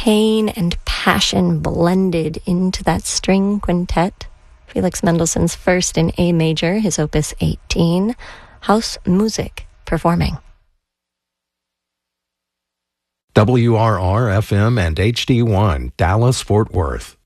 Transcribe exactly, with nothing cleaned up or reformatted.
pain and passion blended into that string quintet. Felix Mendelssohn's first in A major, his opus eighteen, House Music, performing. W R R F M and H D one, Dallas, Fort Worth.